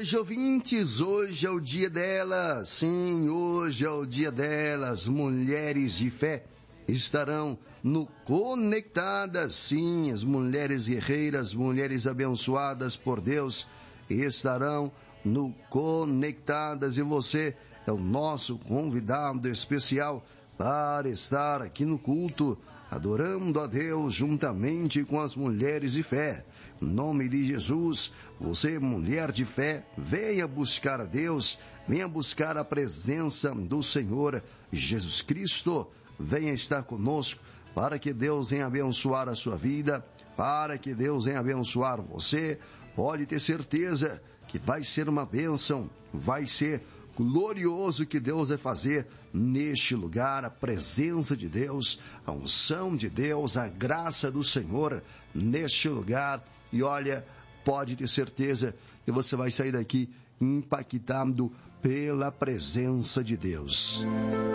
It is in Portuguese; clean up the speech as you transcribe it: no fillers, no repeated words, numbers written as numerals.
hoje, ouvintes, hoje é o dia delas. Sim, hoje é o dia delas. Mulheres de fé estarão no Conectadas. Sim, as mulheres guerreiras, mulheres abençoadas por Deus estarão no Conectadas. E você é o nosso convidado especial para estar aqui no culto, adorando a Deus juntamente com as mulheres de fé. Em nome de Jesus, você, mulher de fé, venha buscar a Deus, venha buscar a presença do Senhor Jesus Cristo, venha estar conosco para que Deus venha abençoar a sua vida, para que Deus venha abençoar você. Pode ter certeza que vai ser uma bênção, vai ser glorioso que Deus vai fazer neste lugar, a presença de Deus, a unção de Deus, a graça do Senhor neste lugar. E olha, pode ter certeza que você vai sair daqui impactado pela presença de Deus.